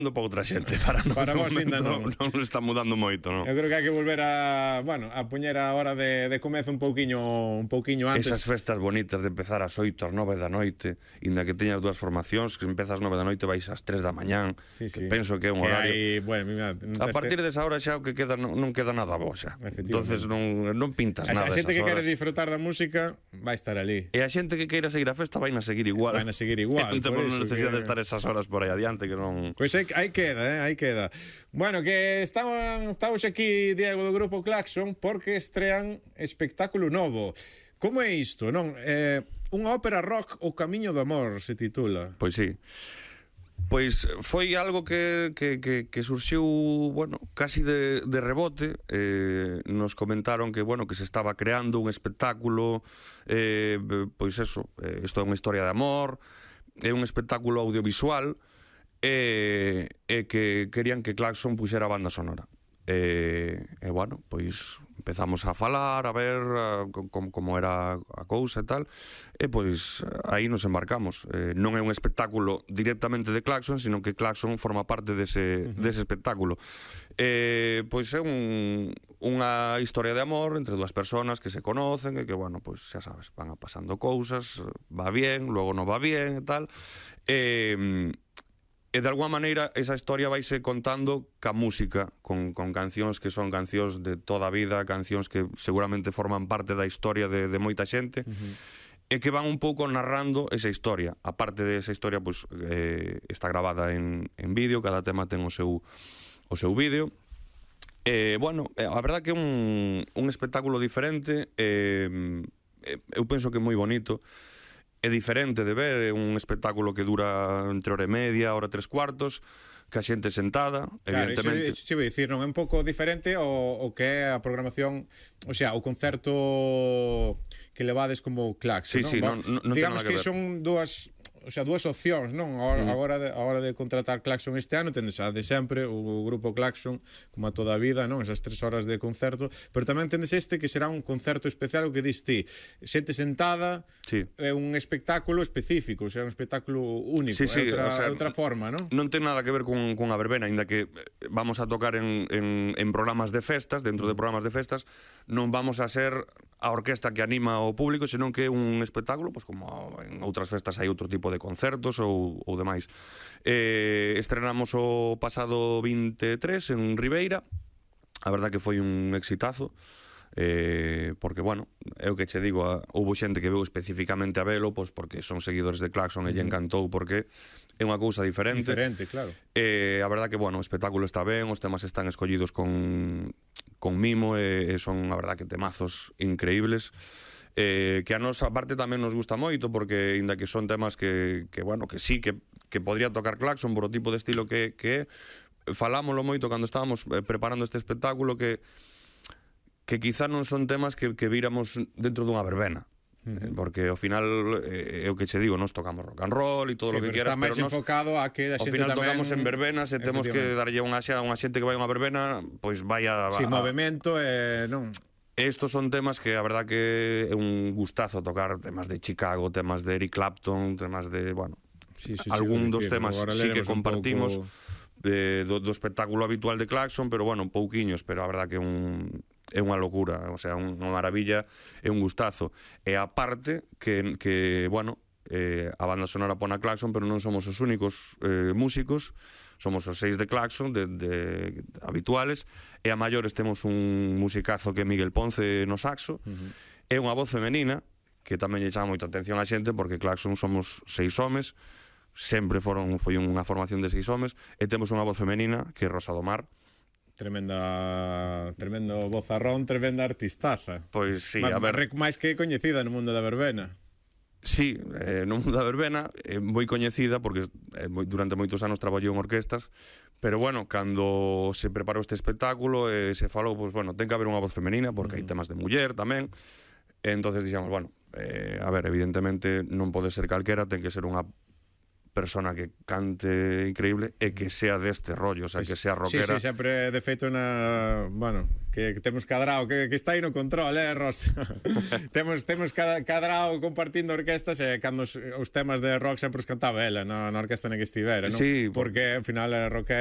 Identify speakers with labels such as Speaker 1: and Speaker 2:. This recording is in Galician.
Speaker 1: para outra xente, para nós
Speaker 2: Para vos ainda non.
Speaker 1: non está mudando moito, non?
Speaker 2: Eu creo que hai que volver a poñer a hora de comezo un pouquiño antes.
Speaker 1: Esas festas bonitas de empezar ás 8, ás 9 da noite, inda que teñas dúas formacións, que empezas ás 9 da noite vais ás 3 da mañán,
Speaker 2: Sí,
Speaker 1: que
Speaker 2: sí.
Speaker 1: penso que é un horario. A partir desa hora xa o que queda non queda nada bo xa. Entonces non pintas nada.
Speaker 2: A xente que quere
Speaker 1: horas.
Speaker 2: disfrutar da música vai estar ali.
Speaker 1: E a xente que queira seguir a festa vai na seguir igual.
Speaker 2: Vai na seguir igual.
Speaker 1: Non temos
Speaker 2: por iso
Speaker 1: necesidade
Speaker 2: que-
Speaker 1: de estar esas horas por aí adiante que non...
Speaker 2: Pois aí queda, aí queda. Bueno, que estamos aquí, Diego, do Grupo Claxon, porque estrean espectáculo novo. Como é isto, non? Unha ópera rock, O Camiño do Amor, se titula.
Speaker 1: Pois sí. Pois foi algo que surxiu, bueno, casi de rebote. Nos comentaron que, bueno, que se estaba creando un espectáculo, pois eso, isto é unha historia de amor, é un espectáculo audiovisual, e que querían que Claxon puxera a banda sonora. E bueno, pois empezamos a falar, a ver como era a cousa e tal, e pois aí nos embarcamos. Non é un espectáculo directamente de Claxon, sino que Claxon forma parte dese espectáculo. Pois é unha historia de amor entre dúas persoas que se conocen e que, bueno, pois xa sabes, van pasando cousas, va bien, logo non va bien e tal. E de alguma maneira esa historia vaise contando ca música, con cancións que son cancións de toda a vida, cancións que seguramente forman parte da historia de moita xente, e que van un pouco narrando esa historia. A parte de esa historia, pois, está grabada en vídeo, cada tema ten o seu vídeo. Bueno, a verdad que é un espectáculo diferente, eu penso que é moi bonito. É diferente de ver, é un espectáculo que dura entre hora e media, hora e 3/4, que a xente sentada, evidentemente.
Speaker 2: Claro, iso vou dicir, non é un pouco diferente o que é a programación, o sea, o concerto que levades como Claxon,
Speaker 1: Sí,
Speaker 2: non?
Speaker 1: non ten
Speaker 2: Digamos
Speaker 1: nada que
Speaker 2: que
Speaker 1: ver.
Speaker 2: son dúas opcións, non? A hora de contratar Claxon este ano tendes a de sempre o grupo Claxon como a toda a vida, non? Esas 3 horas de concerto, pero tamén tendes este que será un concerto especial, o que dis ti, xente sentada,
Speaker 1: Sí.
Speaker 2: é un espectáculo específico, o sea, un espectáculo único,
Speaker 1: Sí,
Speaker 2: é
Speaker 1: o sea,
Speaker 2: outra forma, non?
Speaker 1: Non ten nada que ver con a verbena, ainda que vamos a tocar en programas de festas, dentro de programas de festas, non vamos a ser a orquesta que anima ao público, senón que é un espectáculo, pois como en outras festas hai outro tipo de concertos ou demais. Estrenamos o pasado 23 en Ribeira, a verdad que foi un exitazo, porque, bueno, é o que che digo, houbo xente que veu especificamente a velo, pois porque son seguidores de Claxon e lle encantou, porque é unha cousa diferente.
Speaker 2: Diferente, claro.
Speaker 1: A verdad que, bueno, o espectáculo está ben, os temas están escollidos con mimo, e son, a verdad, que temazos increíbles, que a nosa parte tamén nos gusta moito, porque ainda que son temas que bueno, que sí, que podría tocar Claxon por o tipo de estilo que é, falámoslo moito cando estábamos preparando este espectáculo, que quizá non son temas que víramos dentro dunha verbena. Porque ao final é o que che digo, nos tocamos rock and roll e todo o que quieras,
Speaker 2: está máis
Speaker 1: pero nos
Speaker 2: enfocado a que a
Speaker 1: ao
Speaker 2: xente
Speaker 1: final
Speaker 2: tamén
Speaker 1: tocamos en verbenas e temos que darlle unha xente que vai a unha verbena, pois vai a
Speaker 2: movimento e non.
Speaker 1: Estos son temas que a verdad que é un gustazo tocar, temas de Chicago, temas de Eric Clapton, temas de, bueno, algún dos temas sí que compartimos do espectáculo habitual de Claxon, pero bueno, pouquiños, pero a verdad que é unha locura, o sea, unha maravilla, é un gustazo. E a parte que bueno, a banda sonora pon a Claxon, pero non somos os únicos músicos, somos os 6 de Claxon, de habituales, e a maiores temos un musicazo que é Miguel Ponce no saxo, é unha voz femenina, que tamén lle chama moita atención a xente, porque Claxon somos 6 homes, sempre foi unha formación de 6 homes, e temos unha voz femenina, que é Rosa do Mar.
Speaker 2: Tremendo vozarrón, tremenda artistaza.
Speaker 1: Pois sí, a ver,
Speaker 2: máis que coñecida no mundo da verbena.
Speaker 1: Sí, no mundo da verbena é moi coñecida porque durante moitos anos traballou en orquestas, pero bueno, cando se preparou este espectáculo se falou, pois bueno, ten que haber unha voz femenina porque hai temas de muller tamén, e entonces dixemos, bueno, a ver, evidentemente non pode ser calquera, ten que ser unha persona que cante increíble e que sea deste rollo, o sea, que sea rockera.
Speaker 2: Sí, sempre, de feito, bueno, que temos cadrado, que está aí no control, Ros? temos cadrado compartindo orquestas, e cando os temas de rock sempre os cantaba ela na orquesta na que estivera, non?
Speaker 1: Sí,
Speaker 2: porque, ao final, era rockera.